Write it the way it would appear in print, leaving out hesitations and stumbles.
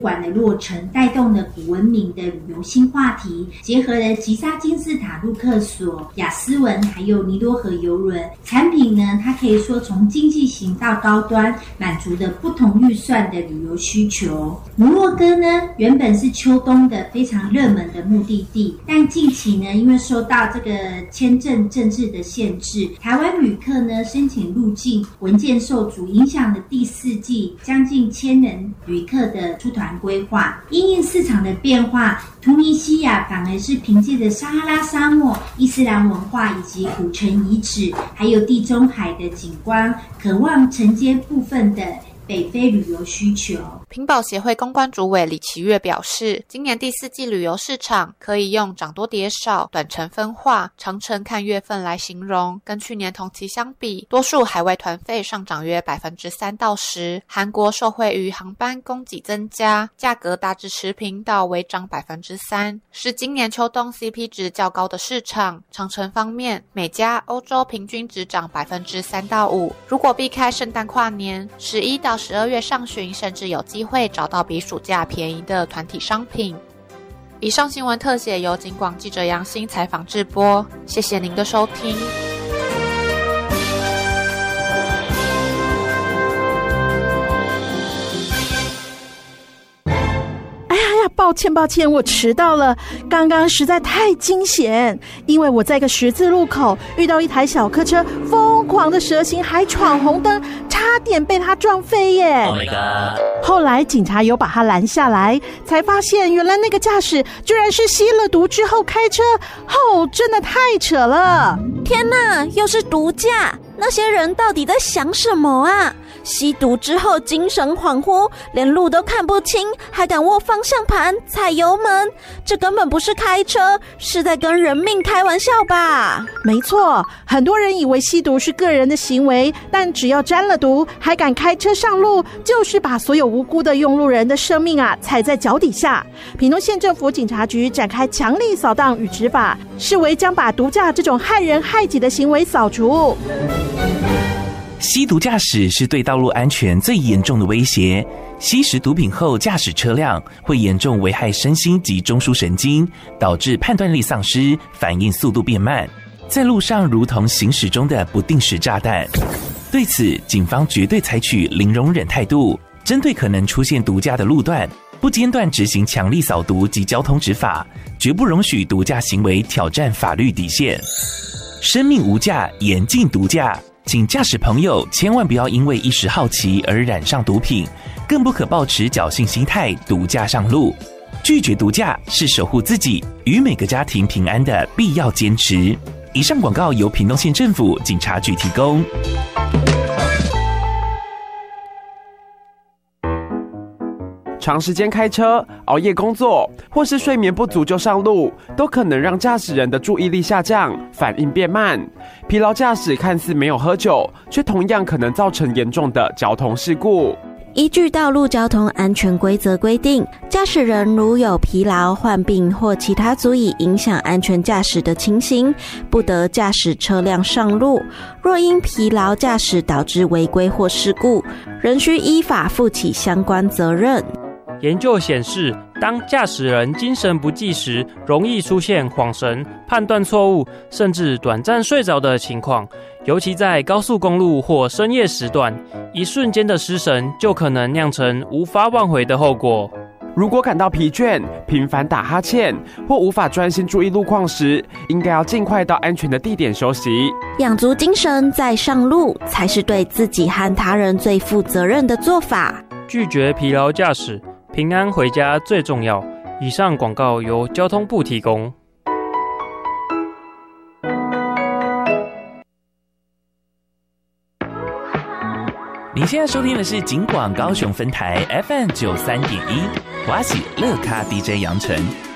馆的落成，带动了古文明的旅游新话题，结合了吉萨金字塔陆客所、雅斯文还有尼罗河邮轮产品呢，它可以说从经济型到高端，满足了不同预算的旅游需求。摩洛哥呢，原本是秋冬的非常热门的目的地，但近期呢，因为受到这个签证政治的限制，台湾旅客呢申请入境文件受阻，影响了第四季将近1000人旅客的出团规划。因应市场的变化，突尼西亚反而是凭借着撒哈拉沙漠、伊斯兰文化以及古城遗址，还有地中海的景观，渴望承接部分的北非旅游需求。 屏保协会公关主委李奇月表示，今年第4季旅游市场可以用涨多跌少、短程分化、长程看月份来形容。跟去年同期相比，多数海外团费上涨约 3% 到 10%， 韩国受惠于航班供给增加，价格大致持平到微涨 3%， 是今年秋冬 CP 值较高的市场。长程方面，美加、欧洲平均只涨 3% 到 5%， 如果避开圣诞跨年，11到12月上旬甚至有机会找到比暑假便宜的团体商品。以上新闻特写由警广记者杨欣采访制播，谢谢您的收听。 抱歉，我迟到了。刚刚实在太惊险，因为我在一个十字路口遇到一台小客车疯狂的蛇行，还闯红灯，差点被他撞飞耶。 Oh my god！ 后来警察有把他拦下来，才发现原来那个驾驶居然是吸了毒之后开车，真的太扯了。 天哪，又是毒驾，那些人到底在想什么啊？吸毒之后精神恍惚，连路都看不清，还敢握方向盘踩油门，这根本不是开车，是在跟人命开玩笑吧？ 没错，很多人以为吸毒是个人的行为，但只要沾了毒还敢开车上路，就是把所有无辜的用路人的生命踩在脚底下。屏东县政府警察局展开强力扫荡与执法，视为将把毒驾这种害人害己的行为扫除。 吸毒驾驶是对道路安全最严重的威胁。吸食毒品后驾驶车辆，会严重危害身心及中枢神经，导致判断力丧失，反应速度变慢，在路上如同行驶中的不定时炸弹。对此，警方绝对采取零容忍态度，针对可能出现毒驾的路段，不间断执行强力扫毒及交通执法，绝不容许毒驾行为挑战法律底线。生命无价，严禁毒驾。请驾驶朋友千万不要因为一时好奇而染上毒品，更不可抱持侥幸心态毒驾上路。拒绝毒驾是守护自己与每个家庭平安的必要坚持。以上广告由屏东县政府警察局提供。 长时间开车、熬夜工作，或是睡眠不足就上路，都可能让驾驶人的注意力下降，反应变慢。疲劳驾驶看似没有喝酒，却同样可能造成严重的交通事故。 依据道路交通安全规则规定，驾驶人如有疲劳、患病或其他足以影响安全驾驶的情形，不得驾驶车辆上路。若因疲劳驾驶导致违规或事故，仍需依法负起相关责任。 研究显示，当驾驶人精神不济时，容易出现恍神、判断错误，甚至短暂睡着的情况。尤其在高速公路或深夜时段，一瞬间的失神就可能酿成无法挽回的后果。 如果感到疲倦、频繁打哈欠或无法专心注意路况时，应该要尽快到安全的地点休息， 养足精神再上路，才是对自己和他人最负责任的做法。 拒绝疲劳驾驶，平安回家最重要。以上广告由交通部提供。 你现在收听的是警广高雄分台 FM 93.1， 我是乐咖 DJ 杨晨。